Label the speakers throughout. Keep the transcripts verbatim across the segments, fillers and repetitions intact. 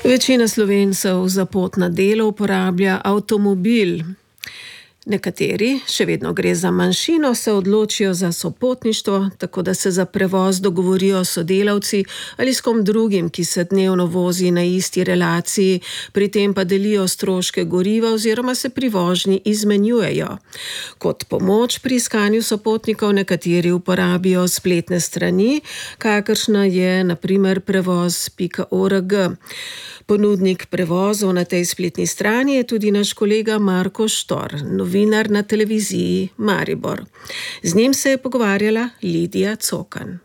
Speaker 1: Večina Slovencev za pot na delo uporablja avtomobil. Nekateri, še vedno gre za manjšino, se odločijo za sopotništvo, tako da se za prevoz dogovorijo s sodelavci ali s kom drugim, ki se dnevno vozi na isti relaciji, pri tem pa delijo stroške goriva oziroma se pri vožnji izmenjujejo. Kot pomoč pri iskanju sopotnikov nekateri uporabijo spletne strani, kakršna je na primer prevoz pika org. Ponudnik prevozov na tej spletni strani je tudi naš kolega Marko Štor, novinar na televiziji Maribor. Z njim se je pogovarjala Lidija Cokan.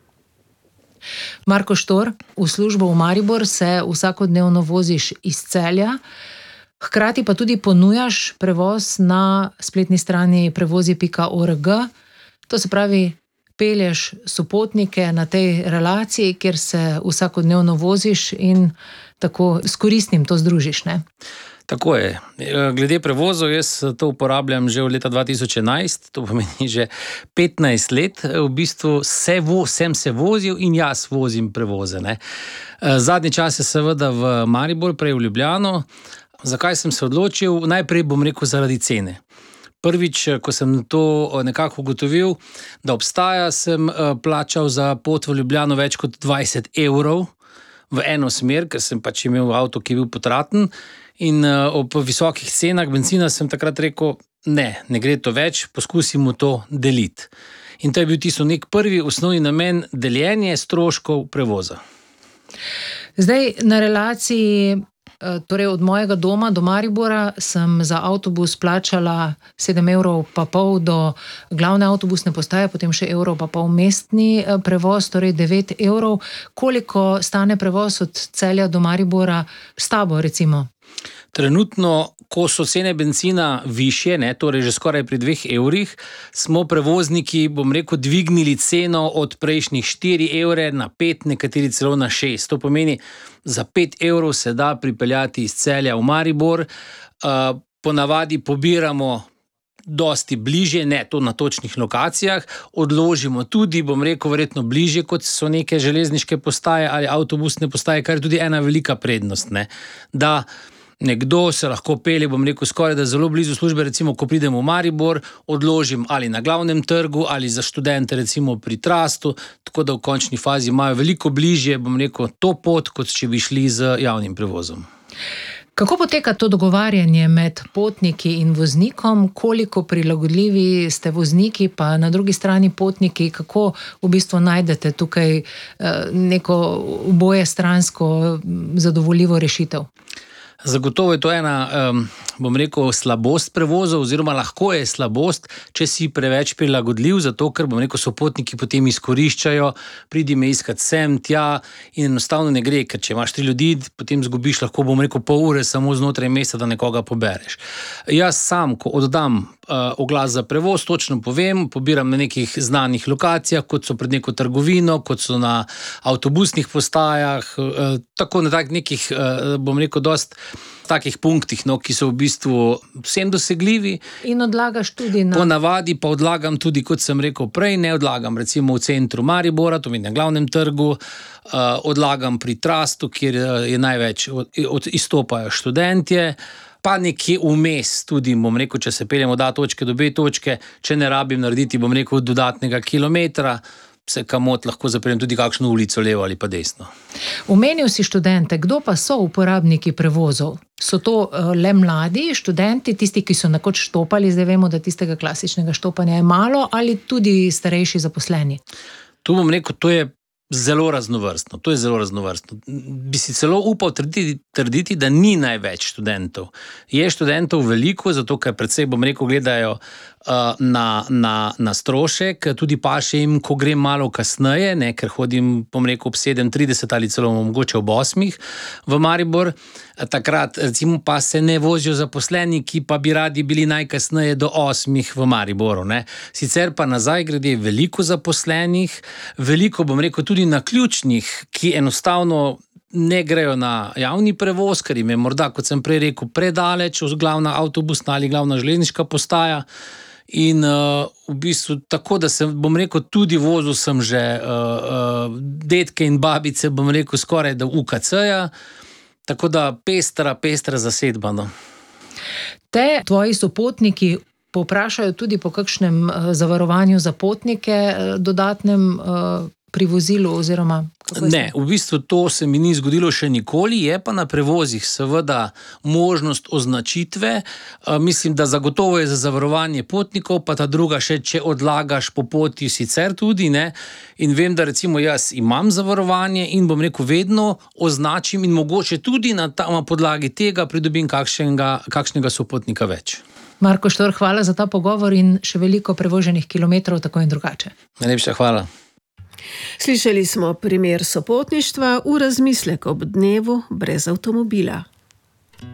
Speaker 2: Marko Štor, v službo v Maribor se vsakodnevno voziš iz Celja, hkrati pa tudi ponujaš prevoz na spletni strani prevozi pika org. To se pravi, pelješ sopotnike na tej relaciji, kjer se vsakodnevno voziš in tako s koristnim to združiš, ne?
Speaker 3: Tako je. Glede prevozov, jaz to uporabljam že od leta dva tisoč enajst, to pomeni že petnajst let, v bistvu se vo, sem se vozil in jaz vozim prevoze, ne. Zadnji čas je seveda v Maribor, prej v Ljubljano. Zakaj sem se odločil? Najprej bom rekel zaradi cene. Prvič, ko sem to nekako ugotovil, da obstaja, sem plačal za pot v Ljubljano več kot dvajset evrov v eno smer, ker sem pač imel avto, ki je bil potraten, in ob visokih cenah bencina sem takrat rekel, ne, ne gre to več, poskusimo to deliti. In to je bil tisto nek prvi osnovni namen, deljenje stroškov prevoza.
Speaker 2: Zdaj, na relaciji, torej od mojega doma do Maribora, sem za avtobus plačala sedem evrov pa pol do glavne avtobusne postaje, potem še evrov pa pol mestni prevoz, torej devet evrov. Koliko stane prevoz od Celja do Maribora s tabo, recimo?
Speaker 3: Trenutno, ko so cene bencina višje, ne, torej že skoraj pri dveh evrih, smo prevozniki, bom rekel, dvignili ceno od prejšnjih štiri evre na pet, nekateri celo na šest. To pomeni, za pet evrov se da pripeljati iz Celja v Maribor. Uh, ponavadi pobiramo dosti bližje, ne to na točnih lokacijah, odložimo tudi, bom rekel, verjetno bližje, kot so neke železniške postaje ali avtobusne postaje, kar je tudi ena velika prednost, ne, da nekdo se lahko pelje, bom rekel, skoraj da zelo blizu službe, recimo, ko pridem v Maribor, odložim ali na glavnem trgu, ali za študente, recimo pri Trastu, tako da v končni fazi imajo veliko bližje, bom rekel, to pot, kot če bi šli z javnim prevozom.
Speaker 2: Kako poteka to dogovarjanje med potniki in voznikom? Koliko prilagodljivi ste vozniki, pa na drugi strani potniki, kako v bistvu najdete tukaj neko obojestransko zadovoljivo rešitev?
Speaker 3: Zagotovo je to ena, um, bom rekel, slabost prevozov, oziroma lahko je slabost, če si preveč prilagodljiv, zato ker, bom rekel, sopotniki potem izkoriščajo, pridi me iskat sem, tja, in enostavno ne gre, ker če imaš tri ljudi, potem zgubiš lahko, bom rekel, pol ure samo znotraj mesta, da nekoga pobereš. Jaz sam, ko oddam uh, oglas za prevoz, točno povem, pobiram na nekih znanih lokacijah, kot so pred neko trgovino, kot so na avtobusnih postajah, uh, tako na tak nekih, uh, bom rekel, dost takih punktih, no, ki so v bistvu vsem dosegljivi.
Speaker 2: In odlagaš tudi na...
Speaker 3: Ponavadi pa odlagam tudi, kot sem rekel prej, ne odlagam recimo v centru Maribora, to mi na glavnem trgu, uh, odlagam pri Trastu, kjer je največ, od, od, izstopajo študentje, pa nekje vmes tudi, bom rekel, če se peljemo od A točke do B točke, če ne rabim narediti, bom rekel, dodatnega kilometra, se kamot lahko zapeljem tudi kakšno ulico levo ali pa desno.
Speaker 2: Omenil si študente, kdo pa so uporabniki prevozov? So to le mladi študenti, tisti, ki so nekoč štopali, zdaj vemo, da tistega klasičnega štopanja je malo, ali tudi starejši zaposleni?
Speaker 3: Tu bom rekel, to je zelo raznovrstno, to je zelo raznovrstno. Bi si celo upal trditi, trditi, da ni največ študentov. Je študentov veliko, zato ker predvsej, bom rekel, gledajo uh, na, na, na strošek, tudi paše jim, ko grem malo kasneje, ne, ker hodim, bom rekel, ob sedem trideset ali celo mogoče ob osmih v Maribor. Takrat, recimo, pa se ne vozijo zaposleni, ki pa bi radi bili najkasneje do osmih v Mariboru, ne. Sicer pa nazaj grede veliko zaposlenih, veliko, bom rekel, tudi naključnih, ki enostavno ne grejo na javni prevoz, ker jim je morda, kot sem prej rekel, predaleč, glavna avtobusna ali glavna železniška postaja. In uh, v bistvu tako, da sem, bom rekel, tudi vozil sem že uh, uh, detke in babice, bom rekel, skoraj da U K C-ja, Tako da pestra, pestra zasedba. No.
Speaker 2: Te tvoji sopotniki povprašajo tudi po kakšnem uh, zavarovanju za potnike, uh, dodatnem uh, pri vozilu oziroma...
Speaker 3: Ne, v bistvu to se mi ni zgodilo še nikoli, je pa na prevozih seveda možnost označitve. Uh, mislim, da zagotovo je za zavarovanje potnikov, pa ta druga še, če odlagaš po poti sicer tudi, ne. In vem, da recimo jaz imam zavarovanje in bom rekel, vedno označim in mogoče tudi na, ta, na podlagi tega pridobim kakšnega, kakšnega sopotnika več.
Speaker 2: Marko Štor, hvala za ta pogovor in še veliko prevoženih kilometrov, tako in drugače.
Speaker 3: Najlepša hvala.
Speaker 1: Slišali smo primer sopotništva v razmislek ob dnevu brez avtomobila.